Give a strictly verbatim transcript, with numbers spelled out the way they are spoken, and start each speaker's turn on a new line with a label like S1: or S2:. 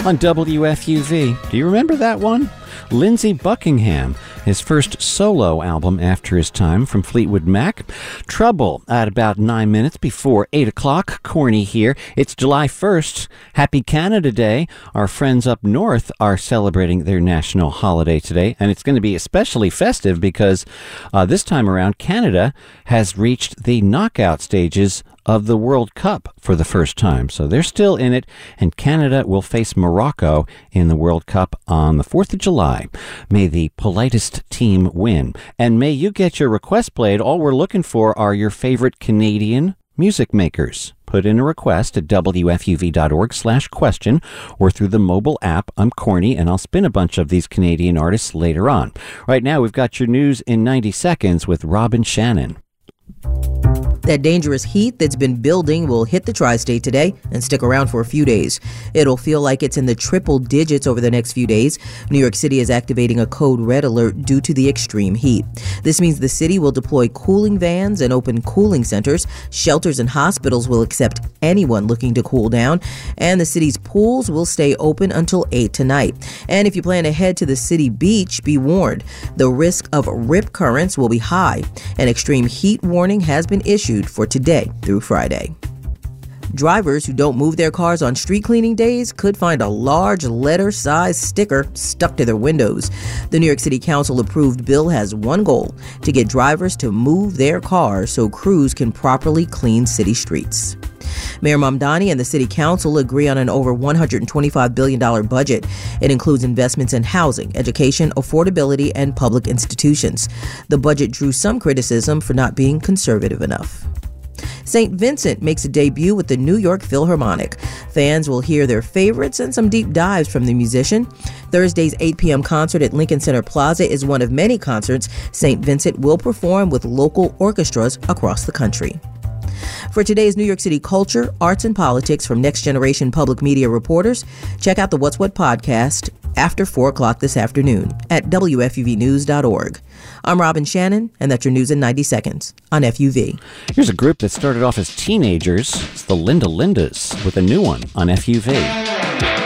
S1: on W F U V. Do you remember that one? Lindsey Buckingham, his first solo album after his time from Fleetwood Mac. Trouble at about nine minutes before eight o'clock. Corny here. It's July first. Happy Canada Day. Our friends up north are celebrating their national holiday today, and it's going to be especially festive because uh, this time around, Canada has reached the knockout stages of the World Cup for the first time. So they're still in it, and Canada will face Morocco in the World Cup on the fourth of July. May the politest team win. And may you get your request played. All we're looking for are your favorite Canadian music makers. Put in a request at W F U V dot org slash question or through the mobile app. I'm Corny, and I'll spin a bunch of these Canadian artists later on. Right now, we've got your news in ninety seconds with Robin Shannon.
S2: That dangerous heat that's been building will hit the tri-state today and stick around for a few days. It'll feel like it's in the triple digits over the next few days. New York City is activating a code red alert due to the extreme heat. This means the city will deploy cooling vans and open cooling centers. Shelters and hospitals will accept anyone looking to cool down. And the city's pools will stay open until eight tonight. And if you plan to head to the city beach, be warned. The risk of rip currents will be high. An extreme heat warning has been issued for today through Friday. Drivers who don't move their cars on street cleaning days could find a large letter-sized sticker stuck to their windows. The New York City Council-approved bill has one goal: to get drivers to move their cars so crews can properly clean city streets. Mayor Mamdani and the City Council agree on an over one hundred twenty-five billion dollars budget. It includes investments in housing, education, affordability, and public institutions. The budget drew some criticism for not being conservative enough. Saint Vincent makes a debut with the New York Philharmonic. Fans will hear their favorites and some deep dives from the musician. Thursday's eight p.m. concert at Lincoln Center Plaza is one of many concerts Saint Vincent will perform with local orchestras across the country. For today's New York City culture, arts, and politics from Next Generation Public Media reporters, check out the What's What podcast after four o'clock this afternoon at W F U V news dot org. I'm Robin Shannon, and that's your news in ninety seconds on F U V.
S1: Here's a group that started off as teenagers. It's the Linda Lindas with a new one on F U V.